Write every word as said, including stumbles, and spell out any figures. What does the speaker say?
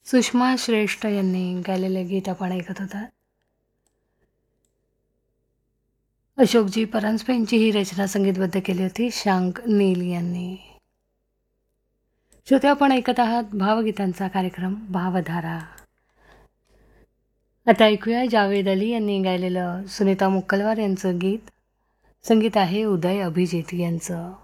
सुषमा श्रेष्ठ यांनी गायलेले गीत आपण ऐकत होता. अशोकजी परांजपे यांची ही रचना संगीतबद्ध केली होती शांक नील यांनी. श्रोते, आपण ऐकत आहात भावगीतांचा कार्यक्रम भावधारा. आता ऐकूया जावेद अली यांनी गायलेलं सुनीता मुक्कलवार यांचं गीत. संगीत आहे उदय अभिजित यांचं.